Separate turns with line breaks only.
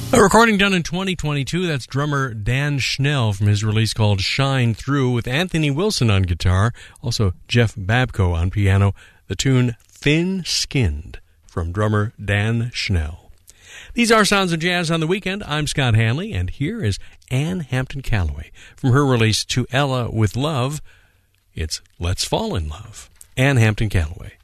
A recording done in 2022, that's drummer Dan Schnell from his release called Shine Through, with Anthony Wilson on guitar, also Jeff Babko on piano, the tune Thin Skinned from drummer Dan Schnell. These are Sounds of Jazz on the Weekend. I'm Scott Hanley, and here is Ann Hampton Callaway from her release To Ella with Love. It's Let's Fall in Love. Ann Hampton Callaway.